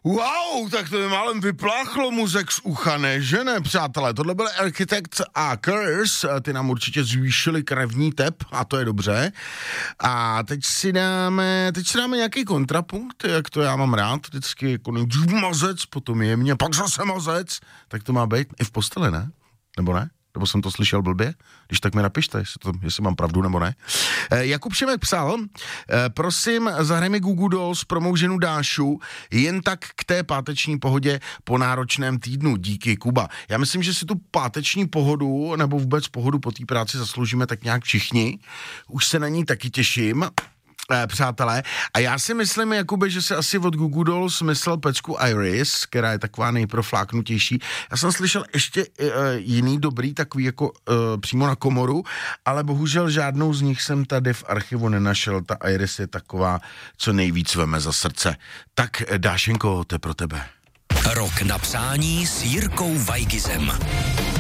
Wow, tak to mi málem vypláchlo muzek z ucha, ne, že ne, přátelé? Tohle byl Architect a Curse, ty nám určitě zvýšili krevní tep a to je dobře. A teď si dáme nějaký kontrapunkt, jak to já mám rád, vždycky jako nejdřív mazec, potom jemně, pak zase mazec, tak to má být i v posteli, ne? Nebo ne? Nebo jsem to slyšel blbě? Když tak mi napište, jestli mám pravdu nebo ne. Jakub Šimek psal, prosím, zahraj mi Goo Goo Dolls pro mou ženu Dášu, jen tak k té páteční pohodě po náročném týdnu. Díky, Kuba. Já myslím, že si tu páteční pohodu, nebo vůbec pohodu po té práci zasloužíme tak nějak všichni. Už se na ní taky těším. Přátelé. A já si myslím, Jakube, že se asi od Goo Goo Dolls myslel pecku Iris, která je taková nejprofláknutější. Já jsem slyšel ještě jiný dobrý, takový jako přímo na komoru, ale bohužel žádnou z nich jsem tady v archivu nenašel. Ta Iris je taková, co nejvíc veme za srdce. Tak Dášenko, to je pro tebe. Rok na přání s Jirkou Weigizem.